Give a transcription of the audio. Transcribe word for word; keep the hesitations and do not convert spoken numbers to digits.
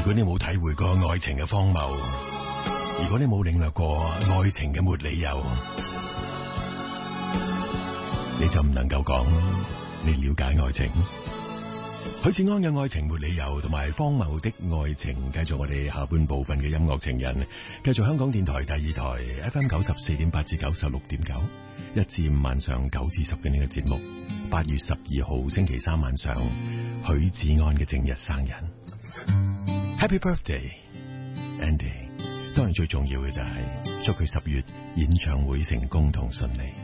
果你冇體會過愛情嘅荒謬，如果你冇領略過愛情嘅沒理由，你就唔能夠講你了解愛情。許志安嘅愛情沒理由同埋荒謬的愛情，繼續我哋下半部分嘅音樂情人，繼續香港電台第二台 F M 九十四點八至九十六點九，一至五晚上九至十嘅呢個節目。八月十二號星期三晚上，許志安嘅正日生日 ，Happy Birthday Andy！當然最重要嘅就係祝佢十月演唱會成功同順利。